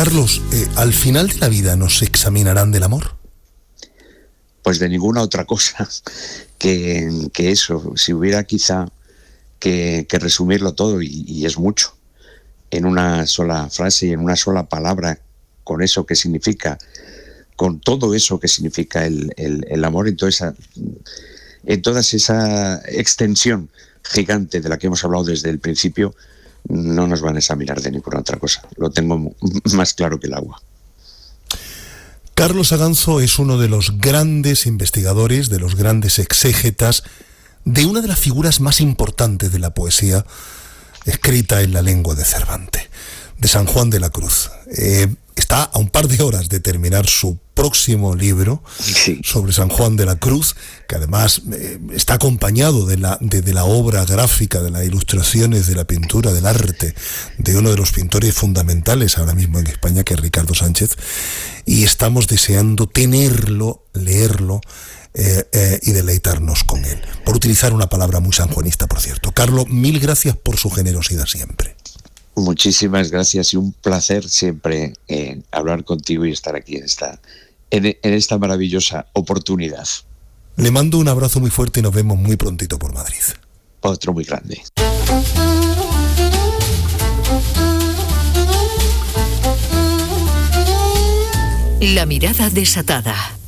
Carlos, ¿al final de la vida nos examinarán del amor? Pues de ninguna otra cosa que eso. Si hubiera quizá que resumirlo todo, y es mucho, en una sola frase y en una sola palabra, con eso que significa, con todo eso que significa el amor en toda esa extensión gigante de la que hemos hablado desde el principio, no nos van a examinar de ninguna otra cosa. Lo tengo más claro que el agua. Carlos Aganzo es uno de los grandes investigadores, de los grandes exégetas, de una de las figuras más importantes de la poesía escrita en la lengua de Cervantes, de San Juan de la Cruz. Está a un par de horas de terminar su próximo libro sobre San Juan de la Cruz, que además está acompañado de la obra gráfica, de las ilustraciones, de la pintura, del arte, de uno de los pintores fundamentales ahora mismo en España, que es Ricardo Sánchez, y estamos deseando tenerlo, leerlo, y deleitarnos con él, por utilizar una palabra muy sanjuanista, por cierto. Carlos, mil gracias por su generosidad siempre. Muchísimas gracias y un placer siempre hablar contigo y estar aquí en esta maravillosa oportunidad. Le mando un abrazo muy fuerte y nos vemos muy prontito por Madrid. Otro muy grande. La mirada desatada.